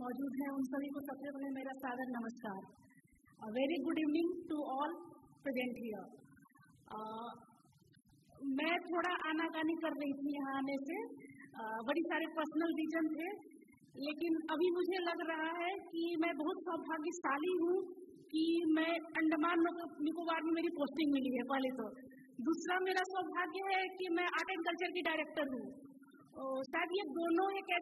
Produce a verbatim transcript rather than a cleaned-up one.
मौजूद हैं उन सभी को सबसे पहले मेरा सादर नमस्कार। Very good evening to all present here. मैं थोड़ा आनाकानी कर रही थी यहाँ आने से, uh, बड़ी सारे पर्सनल रीजन थे, लेकिन अभी मुझे लग रहा है कि मैं बहुत सौभाग्यशाली हूँ कि मैं अंडमान निकोबार में मेरी पोस्टिंग मिली है। पहले तो दूसरा मेरा सौभाग्य है कि मैं आर्ट एंड कल्चर की डायरेक्टर हूँ। शायद ये दोनों एक